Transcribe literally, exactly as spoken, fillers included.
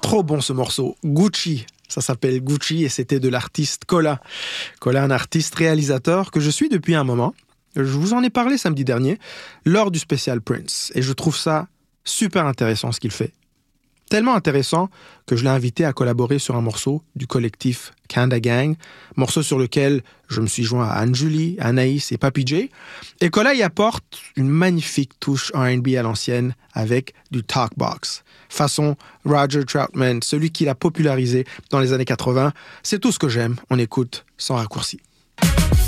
Trop bon ce morceau. Gucci. Ça s'appelle Gucci et c'était de l'artiste Kola. Kola, un artiste réalisateur que je suis depuis un moment. Je vous en ai parlé samedi dernier lors du spécial Prince. Et je trouve ça super intéressant ce qu'il fait. Tellement intéressant que je l'ai invité à collaborer sur un morceau du collectif Kanda Gang, morceau sur lequel je me suis joint à Anne-Julie, Anaïs et Papy J. Et Kola y apporte une magnifique touche R and B à l'ancienne avec du talkbox. Façon Roger Troutman, celui qui l'a popularisé dans les années quatre-vingts. C'est tout ce que j'aime. On écoute sans raccourci.